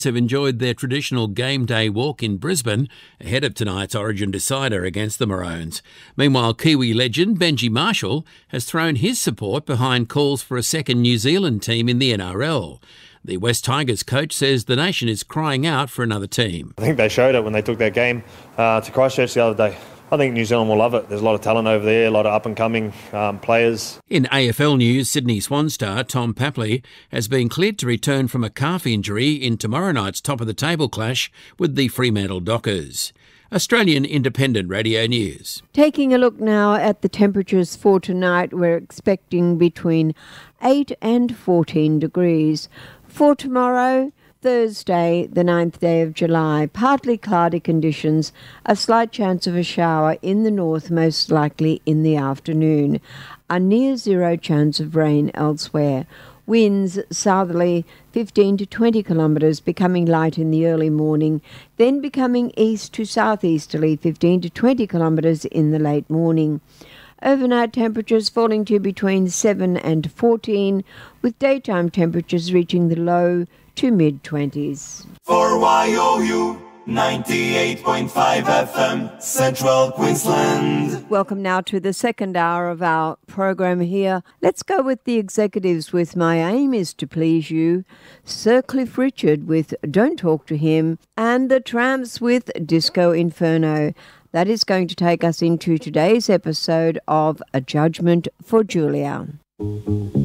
have enjoyed their traditional game day walk in Brisbane ahead of tonight's Origin decider against the Maroons. Meanwhile, Kiwi legend Benji Marshall has thrown his support behind calls for a second New Zealand team in the NRL. The West Tigers coach says the nation is crying out for another team. I think they showed it when they took their game to Christchurch the other day. I think New Zealand will love it. There's a lot of talent over there, a lot of up-and-coming players. In AFL news, Sydney Swan star Tom Papley has been cleared to return from a calf injury in tomorrow night's top-of-the-table clash with the Fremantle Dockers. Australian Independent Radio News. Taking a look now at the temperatures for tonight, we're expecting between 8 and 14 degrees. For tomorrow, Thursday, the 9th day of July, partly cloudy conditions, a slight chance of a shower in the north, most likely in the afternoon. A near zero chance of rain elsewhere. Winds southerly 15 to 20 kilometres, becoming light in the early morning, then becoming east to southeasterly 15 to 20 kilometres in the late morning. Overnight temperatures falling to between 7 and 14, with daytime temperatures reaching the low to mid-20s. For YOU 98.5 FM, Central Queensland. Welcome now to the second hour of our program here. Let's go with the executives with My Aim Is to Please You, Sir Cliff Richard with Don't Talk to Him, and the Tramps with Disco Inferno. That is going to take us into today's episode of A Judgment for Julia.